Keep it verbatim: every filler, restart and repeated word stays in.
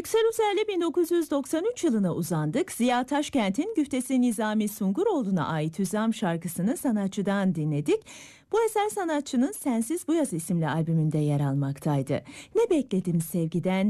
Yüksel Uzer'le bin dokuz yüz doksan üç yılına uzandık. Ziya Taşkent'in güftesi Nizami Sunguroğlu'na ait Hüzam şarkısını sanatçıdan dinledik. Bu eser sanatçının Sensiz Bu Yaz isimli albümünde yer almaktaydı. Ne bekledim sevgiden,